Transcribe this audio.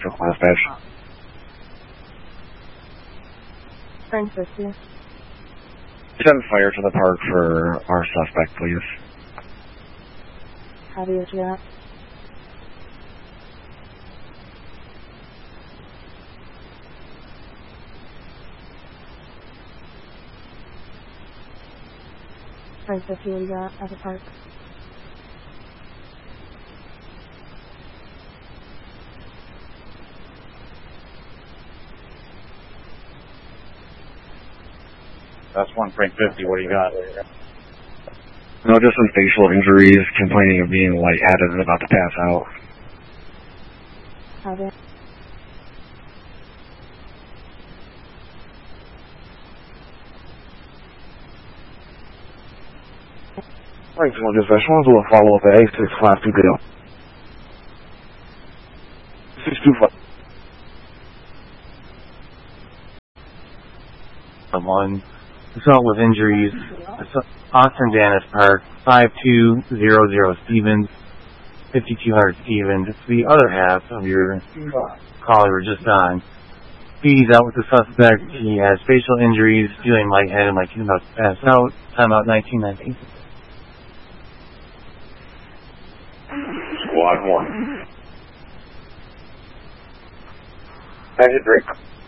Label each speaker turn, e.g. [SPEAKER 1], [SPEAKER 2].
[SPEAKER 1] for class badge.
[SPEAKER 2] Frank 50.
[SPEAKER 1] Send fire to the park for our suspect, please.
[SPEAKER 2] How do you do that? Frank 50, what do you got at the park?
[SPEAKER 3] That's one Frank 50, what do you got?
[SPEAKER 1] No, just some facial injuries, complaining of being lightheaded and about to pass out.
[SPEAKER 2] How do you?
[SPEAKER 1] Right, so dispatch, I want to do a follow-up at A6 Class 2 deal. 625.
[SPEAKER 4] Someone assault with injuries, Austin Dennis Park, 5200 Stevens, 5200 Stevens. It's the other half of your call you were just on. He's out with the suspect. He has facial injuries, feeling lightheaded, like he's about to pass out. Timeout 1919.
[SPEAKER 3] Squad 1.
[SPEAKER 1] How's your drink?